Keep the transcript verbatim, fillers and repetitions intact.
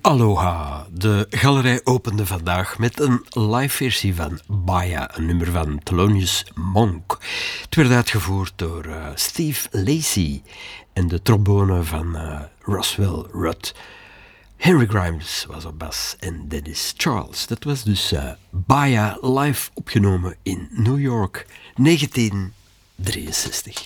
Aloha, de galerij opende vandaag met een live versie van Baya, een nummer van Thelonious Monk. Het werd uitgevoerd door uh, Steve Lacy en de trombone van uh, Roswell Rudd. Henry Grimes was op bas en Dennis Charles. Dat was dus uh, Baya live opgenomen in New York negentien drieënzestig.